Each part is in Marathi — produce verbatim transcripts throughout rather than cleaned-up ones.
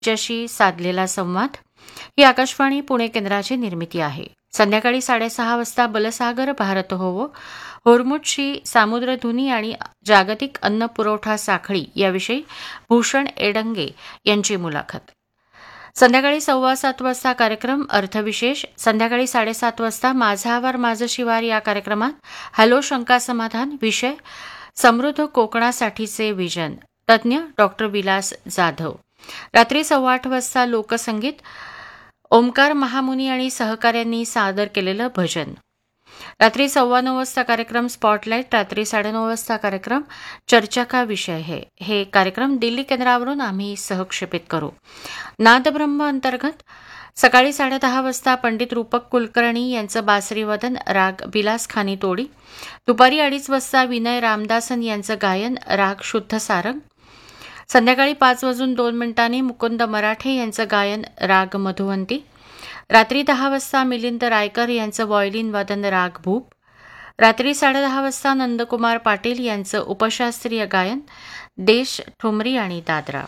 च्याशी साधलेला संवाद ही आकाशवाणी पुणे केंद्राची निर्मिती आहे. संध्याकाळी साडेसहा वाजता बलसागर भारत होवो, होर्मुझची सामुद्रधुनी आणि जागतिक अन्न पुरवठा साखळी याविषयी भूषण एडंगे यांची मुलाखत. संध्याकाळी सव्वा सात वाजता कार्यक्रम अर्थविशेष. संध्याकाळी साडेसात वाजता माझा आवार माझं शिवार या कार्यक्रमात हॅलो शंका समाधान, विषय समृद्ध कोकणासाठीचे विजन, तज्ज्ञ डॉक्टर विलास जाधव. रात्री सव्वा आठ वाजता लोकसंगीत, ओमकार महामुनी आणि सहकाऱ्यांनी सादर केलेलं भजन. रात्री सव्वा नऊ वाजता कार्यक्रम स्पॉटलाईट. रात्री साडेनऊ वाजता कार्यक्रम चर्चा का विषय है. हे कार्यक्रम दिल्ली केंद्रावरून आम्ही सहक्षेपित करू. नादब्रह्म अंतर्गत सकाळी साडेदहा वाजता पंडित रूपक कुलकर्णी यांचं बासरी वदन, राग बिलास खानी तोडी. दुपारी अडीच वाजता विनय रामदासन यांचं गायन, राग शुद्ध सारंग. संध्याकाळी पाच वाजून दोन मिनिटांनी मुकुंद मराठे यांचं गायन, राग मधुवंती. रात्री दहा वाजता मिलिंद रायकर यांचं व्हायोलिन वादन, राग भूप. रात्री साडेदहा वाजता नंदकुमार पाटील यांचं उपशास्त्रीय गायन, देश ठुमरी आणि दादरा.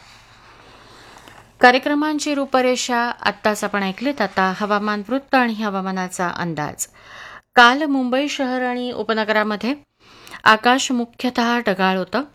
कार्यक्रमांची रूपरेषा आत्ताच आपण ऐकलीत. आता हवामान वृत्त आणि हवामानाचा अंदाज. काल मुंबई शहर आणि उपनगरामध्ये आकाश मुख्यतः ढगाळ होतं.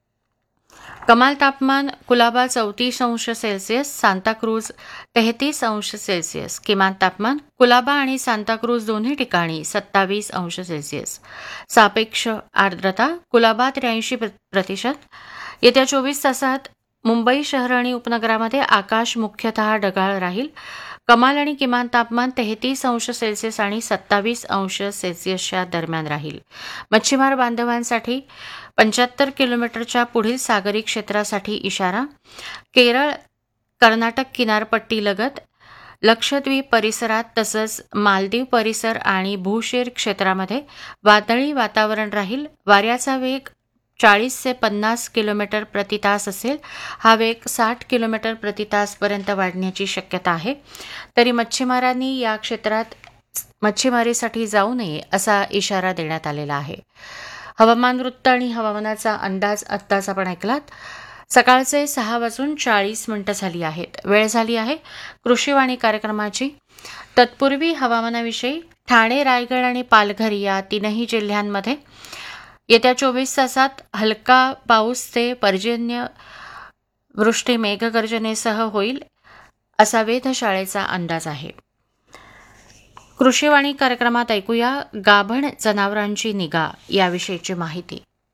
कमाल तापमान कुलाबा चौतीस अंश सेल्सिअस, सांताक्रूज तेहतीस अंश सेल्सिअस. किमान तापमान कुलाबा आणि सांताक्रूज दोन्ही ठिकाणी सत्तावीस अंश सेल्सिअस. सापेक्ष आर्द्रता कुलाबा त्र्याऐंशी प्रतिशत. येत्या चोवीस तासात मुंबई शहर आणि उपनगरामध्ये आकाश मुख्यतः ढगाळ राहील. कमाल आणि किमान तापमान तेहतीस अंश सेल्सिअस आणि सत्तावीस अंश सेल्सिअसच्या दरम्यान राहील. मच्छीमार बांधवांसाठी पंच्याहत्तर किलोमीटरच्या पुढील सागरी क्षेत्रासाठी इशारा. केरळ, कर्नाटक किनारपट्टीलगत, लक्षद्वीप परिसरात तसंच मालदीव परिसर आणि भूशीर क्षेत्रामध्ये वादळी वातावरण राहील. वाऱ्याचा वेग चाळीस ते पन्नास किलोमीटर प्रति तास असेल. हा वेग साठ किलोमीटर प्रति तासपर्यंत वाढण्याची शक्यता आहे. तरी मच्छीमारांनी या क्षेत्रात मच्छीमारीसाठी जाऊ नये असा इशारा देण्यात आलेला आहे. हवामान वृत्त आणि हवामानाचा अंदाज आत्ताच आपण ऐकलात. सकाळचे सहा वाजून चाळीस मिनिटं झाली आहेत. वेळ झाली आहे कृषीवाणी कार्यक्रमाची. तत्पूर्वी हवामानाविषयी ठाणे, रायगड आणि पालघर या तीनही जिल्ह्यांमध्ये येत्या चोवीस तासात हलका पाऊस ते पर्जन्य वृष्टी मेघगर्जनेसह होईल असा वेधशाळेचा अंदाज आहे. कृषीवाणी कार्यक्रमात ऐकूया गाभण जनावरांची निगा याविषयीची माहिती.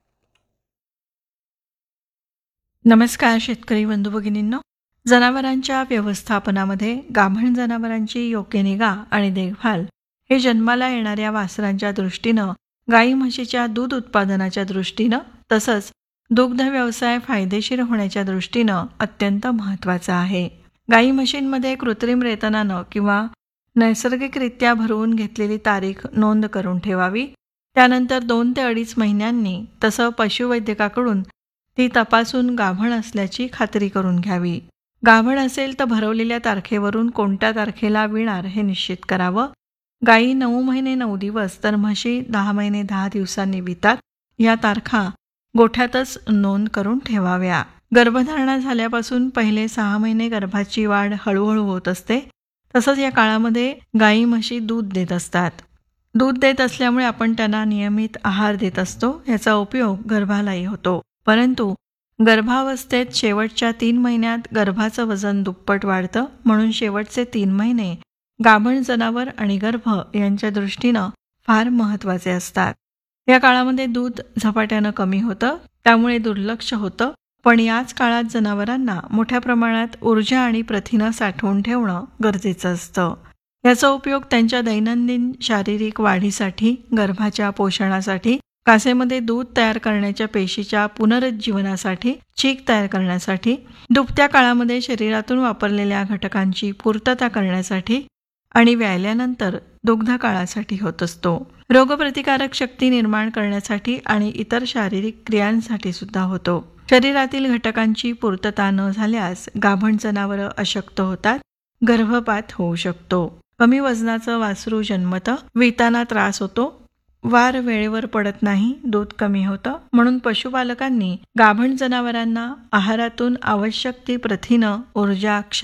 नमस्कार शेतकरी बंधू भगिनींनो. जनावरांच्या व्यवस्थापनामध्ये गाभण जनावरांची योग्य निगा आणि देखभाल हे जन्माला येणाऱ्या वासरांच्या दृष्टीनं, गाई म्हशीच्या दूध उत्पादनाच्या दृष्टीनं तसंच दुग्ध व्यवसाय फायदेशीर होण्याच्या दृष्टीनं अत्यंत महत्त्वाचं आहे. गाई म्हशींमध्ये कृत्रिम रेतनानं किंवा नैसर्गिकरित्या भरवून घेतलेली तारीख नोंद करून ठेवावी. त्यानंतर दोन ते अडीच महिन्यांनी तसं पशुवैद्यकाकडून ती तपासून गाभण असल्याची खात्री करून घ्यावी. गाभण असेल तर भरवलेल्या तारखेवरून कोणत्या तारखेला विणार हे निश्चित करावं. गाई नऊ महिने नऊ दिवस तर म्हशी दहा महिने दहा दिवसांनी वितात. या तारखा गोठ्यातच नोंद करून ठेवाव्या. गर्भधारणा झाल्यापासून पहिले सहा महिने गर्भाची वाढ हळूहळू होत असते. तसंच या काळामध्ये गाई म्हशी दूध देत असतात. दूध देत असल्यामुळे आपण त्यांना नियमित आहार देत असतो. याचा उपयोग गर्भालाही होतो. परंतु गर्भावस्थेत शेवटच्या तीन महिन्यात गर्भाचं वजन दुप्पट वाढतं. म्हणून शेवटचे तीन महिने गाभण जनावर आणि गर्भ यांच्या दृष्टीनं फार महत्त्वाचे असतात. या काळामध्ये दूध झपाट्यानं कमी होतं, त्यामुळे दुर्लक्ष होतं. पण याच काळात जनावरांना मोठ्या प्रमाणात ऊर्जा आणि प्रथिनं साठवून ठेवणं गरजेचं असतं. याचा उपयोग त्यांच्या दैनंदिन शारीरिक वाढीसाठी, गर्भाच्या पोषणासाठी, कासेमध्ये दूध तयार करण्याच्या पेशीच्या पुनरुज्जीवनासाठी, चीक तयार करण्यासाठी, दुभत्या काळामध्ये शरीरातून वापरलेल्या घटकांची पूर्तता करण्यासाठी आणि व्यायल्यानंतर दुग्ध काळासाठी होत असतो. रोगप्रतिकारक शक्ती निर्माण करण्यासाठी आणि इतर शारीरिक क्रियांसाठी सुद्धा होतो. शरीरातील घटकांची पूर्तता न झाल्यास गाभण जनावरं अशक्त होतात, गर्भपात होऊ शकतो. कमी वजनाचं वासरू जन्मतं, विताना त्रास होतो, वार वेळेवर पडत नाही, दूध कमी होतं. म्हणून पशुपालकांनी गाभण जनावरांना आहारातून आवश्यक ती प्रथिनं, ऊर्जा,